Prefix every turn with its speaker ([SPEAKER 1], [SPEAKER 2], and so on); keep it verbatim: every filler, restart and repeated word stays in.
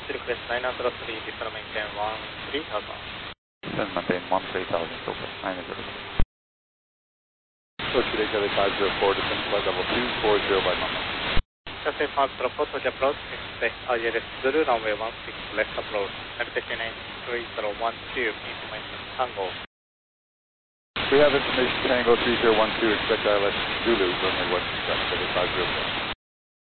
[SPEAKER 1] request nine zero three, descend maintain one three thousand.
[SPEAKER 2] Descend maintain one three thousand, Silver, nine zero three.
[SPEAKER 3] Approach today, Charlie five zero four, descend flight level two four zero by Mama.
[SPEAKER 1] Charlie five zero four, touch approach, expect I L S Zulu, runway one six, left approach, navigation nine three zero one two, information Tango.
[SPEAKER 3] We have information Tango three zero one two, expect I L S Zulu, runway one six, left, Charlie five zero four.